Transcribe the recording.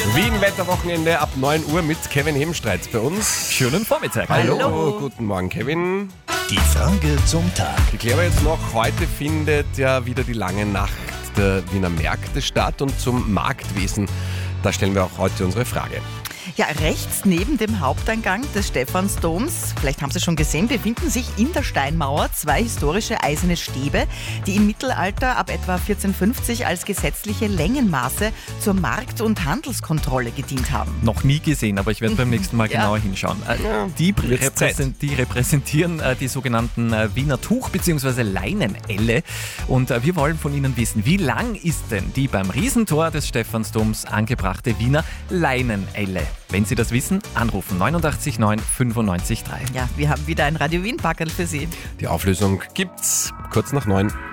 Wien-Wetterwochenende ab 9 Uhr mit Kevin Hebenstreit bei uns. Schönen Vormittag. Hallo. Guten Morgen, Kevin. Die Frage zum Tag. Ich kläre jetzt noch, heute findet ja wieder die lange Nacht der Wiener Märkte statt und zum Marktwesen, da stellen wir auch heute unsere Frage. Ja, rechts neben dem Haupteingang des Stephansdoms, vielleicht haben Sie schon gesehen, befinden sich in der Steinmauer 2 historische eiserne Stäbe, die im Mittelalter ab etwa 1450 als gesetzliche Längenmaße zur Markt- und Handelskontrolle gedient haben. Noch nie gesehen, aber ich werde beim nächsten Mal genauer hinschauen. Die repräsentieren die sogenannten Wiener Tuch- bzw. Leinenelle. Und wir wollen von Ihnen wissen, wie lang ist denn die beim Riesentor des Stephansdoms angebrachte Wiener Leinenelle? Wenn Sie das wissen, anrufen 89 9 95 3. Ja, wir haben wieder ein Radio Wien-Packerl für Sie. Die Auflösung gibt's kurz nach 9.